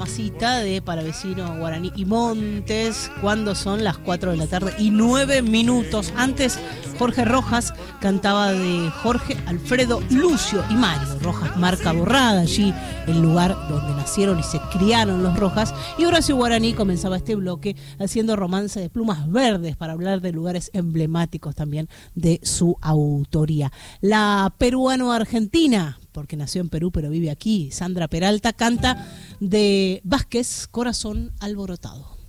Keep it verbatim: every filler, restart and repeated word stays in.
masita de Palavecino, Guaraní y Montes, cuando son las cuatro de la tarde y nueve minutos. Antes, Jorge Rojas cantaba de Jorge Alfredo Lucio y Mario Rojas, marca borrada, allí el lugar donde nacieron y se criaron los Rojas. Y Horacio Guaraní comenzaba este bloque haciendo Romance de Plumas Verdes, para hablar de lugares emblemáticos también de su autoría. La peruano-argentina, porque nació en Perú pero vive aquí, Sandra Peralta, canta de Vázquez, Corazón Alborotado.